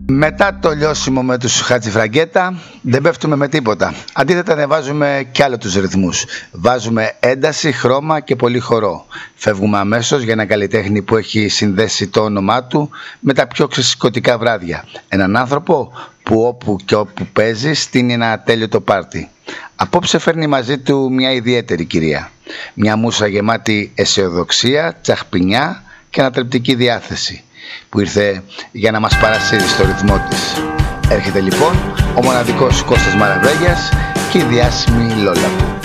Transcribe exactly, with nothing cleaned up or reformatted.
Μετά το λιώσιμο με τους Χατζηφραγκέτα δεν πέφτουμε με τίποτα. Αντίθετα ανεβάζουμε κι άλλο τους ρυθμούς. Βάζουμε ένταση, χρώμα και πολύ χορό. Φεύγουμε αμέσως για ένα καλλιτέχνη που έχει συνδέσει το όνομά του με τα πιο ξεσηκωτικά βράδια. Έναν άνθρωπο που όπου και όπου παίζει στείνει ένα ατέλειωτο πάρτι. Απόψε φέρνει μαζί του μια ιδιαίτερη κυρία. Μια μούσα γεμάτη αισιοδοξία, τσαχπινιά και ανατρεπτική διάθεση, που ήρθε για να μας παρασύρει στο ρυθμό της. Έρχεται λοιπόν ο μοναδικός Κώστας Μαραβέγιας και η διάσημη Λόλα.